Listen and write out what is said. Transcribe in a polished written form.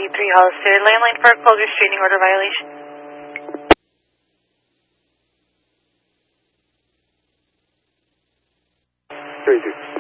3 Hollister, landline for a closed restraining order violation. 32.